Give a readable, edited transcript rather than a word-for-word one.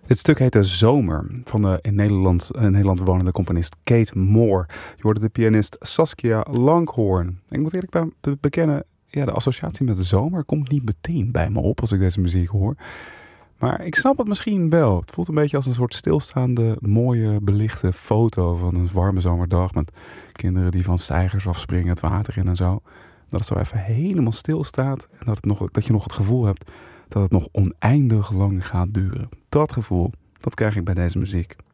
Dit stuk heet De Zomer van de in Nederland wonende componist Kate Moore. Je hoorde de pianist Saskia Langhorn. Ik moet eerlijk bekennen, ja, de associatie met de zomer komt niet meteen bij me op als ik deze muziek hoor. Maar ik snap het misschien wel. Het voelt een beetje als een soort stilstaande, mooie, belichte foto van een warme zomerdag met kinderen die van steigers afspringen, het water in en zo. Dat het zo even helemaal stilstaat en dat je nog het gevoel hebt dat het nog oneindig lang gaat duren. Dat gevoel, dat krijg ik bij deze muziek.